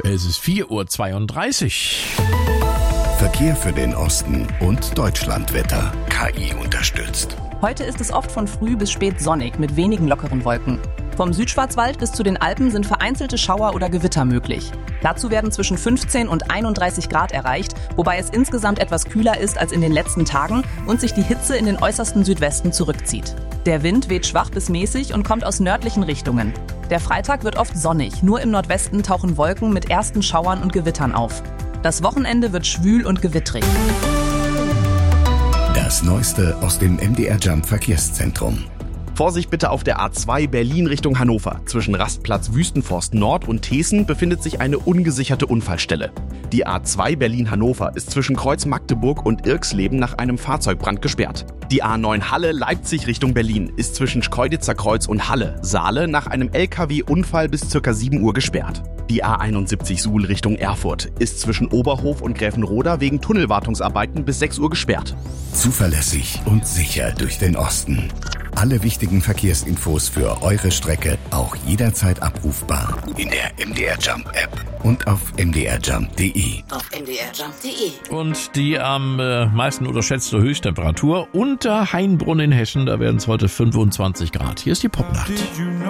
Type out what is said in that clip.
Es ist 4:32 Uhr. Verkehr für den Osten und Deutschlandwetter. KI unterstützt. Heute ist es oft von früh bis spät sonnig mit wenigen lockeren Wolken. Vom Südschwarzwald bis zu den Alpen sind vereinzelte Schauer oder Gewitter möglich. Dazu werden zwischen 15 und 31 Grad erreicht, wobei es insgesamt etwas kühler ist als in den letzten Tagen und sich die Hitze in den äußersten Südwesten zurückzieht. Der Wind weht schwach bis mäßig und kommt aus nördlichen Richtungen. Der Freitag wird oft sonnig, nur im Nordwesten tauchen Wolken mit ersten Schauern und Gewittern auf. Das Wochenende wird schwül und gewittrig. Das Neueste aus dem MDR Jump Verkehrszentrum. Vorsicht bitte auf der A2 Berlin Richtung Hannover. Zwischen Rastplatz Wüstenforst Nord und Thesen befindet sich eine ungesicherte Unfallstelle. Die A2 Berlin-Hannover ist zwischen Kreuz Magdeburg und Irxleben nach einem Fahrzeugbrand gesperrt. Die A9 Halle-Leipzig Richtung Berlin ist zwischen Schkeuditzer Kreuz und Halle-Saale nach einem LKW-Unfall bis ca. 7 Uhr gesperrt. Die A71 Suhl Richtung Erfurt ist zwischen Oberhof und Gräfenroda wegen Tunnelwartungsarbeiten bis 6 Uhr gesperrt. Zuverlässig und sicher durch den Osten. Alle wichtigen Verkehrsinfos für eure Strecke auch jederzeit abrufbar in der MDR Jump App und auf mdrjump.de. Und die am meisten unterschätzte Höchsttemperatur unter Hainbrunn in Hessen, da werden es heute 25 Grad. Hier ist die Popnacht.